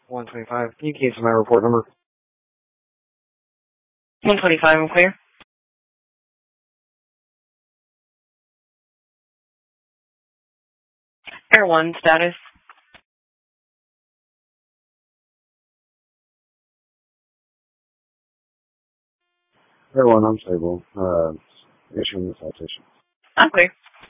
125. Can you cancel my report number? 125, I'm clear. Air 1 status. Air 1, I'm stable. Issuing the citation. I'm clear.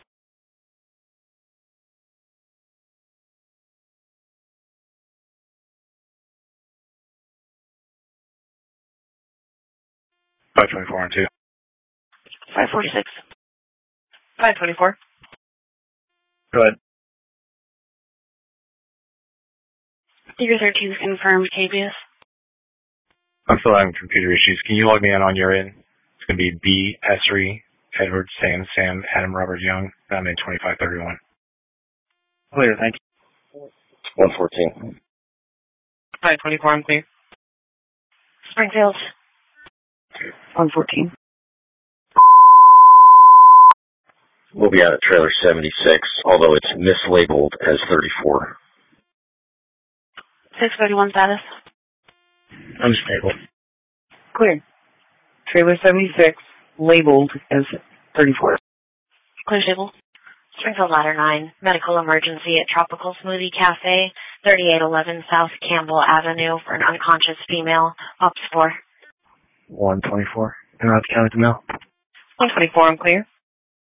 Five 24 on 2. 546. 524. Go ahead. Figure 13 is confirmed, KBS. I'm still having computer issues. Can you log me in on your end? It's going to be B. Esri, Edward, Sam, Adam, Robert Young. I'm in 2531. Clear, thank you. 114. 524, I'm clear. Springfield. 114. We'll be out at trailer 76, although it's mislabeled as 34. 631 status. Unstable. Clear. Trailer 76, labeled as 34. Clear stable. Springfield Ladder 9, medical emergency at Tropical Smoothie Cafe, 3811 South Campbell Avenue for an unconscious female. Ops 4. 124. You're going to have to count it to mail. 124, I'm clear.